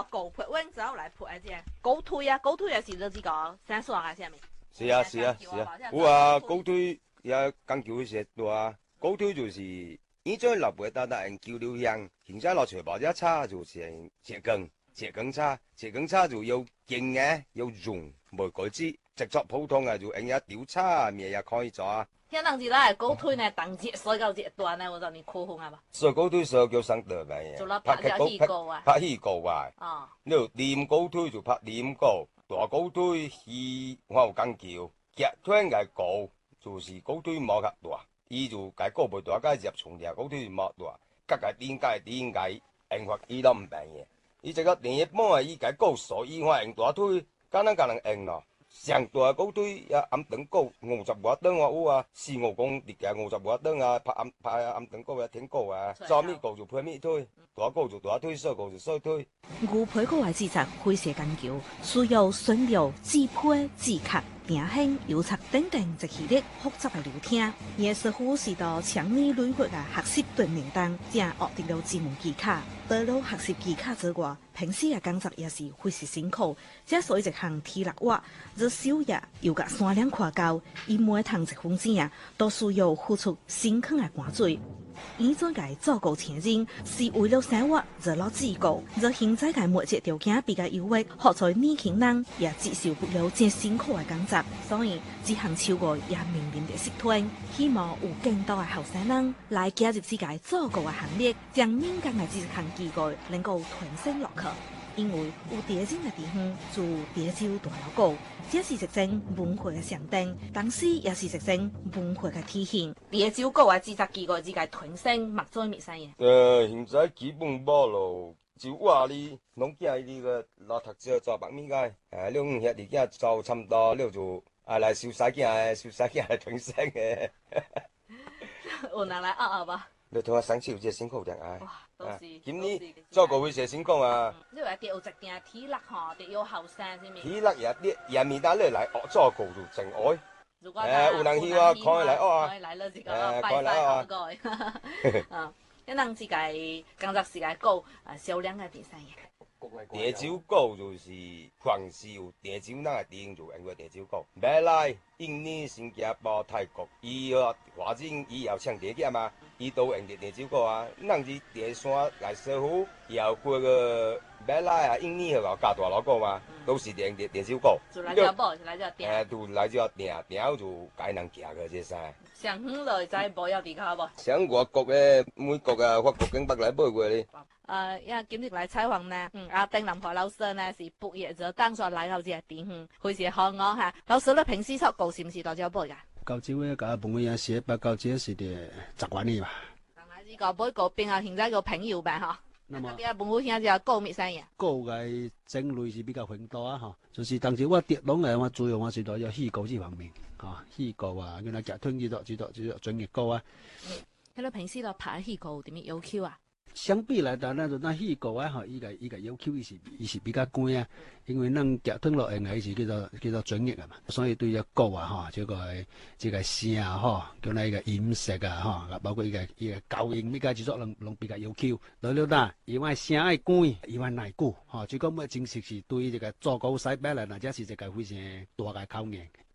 個高配，我之後來配一隻高推啊，高推也是這個三刷還是咩？ 是啊是啊是啊，有啊高推也講究些多啊，高推就是依種立背單單人叫了香，現在落廚房一叉就成桔梗叉就有勁嘅，有用冇改之，直作普通嘅就用一吊叉咩也可以做啊。 現當時咧高推呢，當節所到節段呢，我就你酷紅啊吧。 所以高推所叫生得咩做啦拍咗戲高啊， 拍戲高啊。 哦， 你念高推就拍念高，大高推戲我有講究，劇團嘅高就是高推冇咁大，伊就解高袂大，解入重點高推冇大，甲解點解用法伊都唔平嘅。伊這個另一半啊，伊解高數，伊話用大推，敢能用咯。上大高推也暗等高50瓦燈啊，有啊，450公直嘅50瓦燈啊，拍暗等高啊，挺高啊，做咩高就配咩推，大高就大推，小高就小推。 牛皮個外製作非常講究，需要選料、製配、製殼、定興、油漆等等一系列複雜嘅流程。葉師傅是到強力累活嘅學習鍛鍊當，正學得了專門技巧。除了學習技巧之外，平時嘅工作也是非常辛苦。這所以一項體力活，做手藝又甲山嶺跨高，伊每趟一分鐘啊，都需要付出辛苦嘅汗水。伊做嘅做高前進，是為了生活做了自高，做現在嘅每一條件比較優越，好在年輕人也接受不了這辛苦嘅工作，所以這項超過也面臨着失傳。希望有更多嘅後生人來加入這個做高嘅行列，將民間嘅這項機會能夠傳承落去。因為有地精嘅地方就地州大老高，這是一種文化嘅象徵，同時也是一種文化嘅體現。地州高嘅製作機會，這個傳承莫做咩生意？ 現在基本冇咯，就話你農家呢個老頭子做白米嘅，你遐啲嘢做差唔多，你就來收曬嘅來傳承嘅。 有人來學吧？ 你同我生氣有隻辛苦點啊！ 哇，都是。 今年做個會些辛苦啊！ 你話有一定體力吼，得有後生先咪。 體力也未得你來學做個就真愛。 如果有人去啊，可以來學啊。 可以來了這個拜拜好個。啊，一人自己工作時間高，銷量嘅第三嘢。 地州高就是凡是有地州那個店就用個地州高，馬來、印尼、新加坡、泰國，伊個華人伊要搶地價嘛，伊都用地州高啊。人是地山來師傅，要過個馬來啊、印尼個加大老高嘛，都是用地州高。就來就補，就來就訂。就來就訂，訂就解能夾個這些。上遠來再補有地卡無？上外國嘅美國啊、法國境北來補過哩。 因為今日來採訪呢，阿丁林海老師呢是畢業咗，當初來到這個地方，非常好我嚇。老師你平時出高是唔是到這補噶？ 高招嘅個本來也寫，不高招是啲習慣哩嘛。 但係呢個每個邊啊，現在個朋友唄嗬。那麼啲啊，本來現在就高咩生意？ 高嘅種類是比較很多啊，嗬。就是當時我跌落嚟，我主要我是到有戲高呢方面，嚇戲高啊，原來夾吞幾多專業高啊。 喺你平時度拍戲高點樣要求啊？ 相比來講，那戲高啊，嗬，依個要求伊是比較高啊，因為咱夾吞落嚟係是叫做專業啊嘛，所以對個高啊，嗬，這個聲啊，嗬，叫那個音色啊，嗬，包括依個高音，呢個製作能比較要求。來了啦，因為聲愛關，因為耐久，嗬，最講乜正式是對這個做高西北來，或者是一個非常大嘅考驗。